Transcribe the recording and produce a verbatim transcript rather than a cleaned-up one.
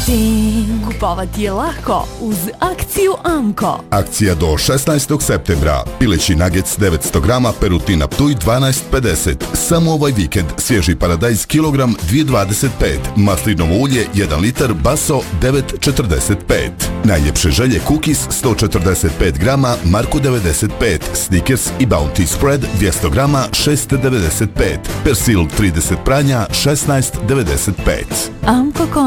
Shopping. Kupovati je lako uz akciju Amko. Akcija do šesnaestog septembra. Pileći nuggets devetsto grama, Perutina Ptuj dvanaest pedeset. Samo ovaj vikend svježi paradajz kilogram dvije dvadeset pet. Maslinovo ulje jedan litar, Baso devet četrdeset pet. Najljepše želje cookies sto četrdeset pet grama, Marko devedeset pet. Snickers i Bounty spread dvjesto grama šest devedeset pet. Persil trideset pranja šesnaest devedeset pet. Amko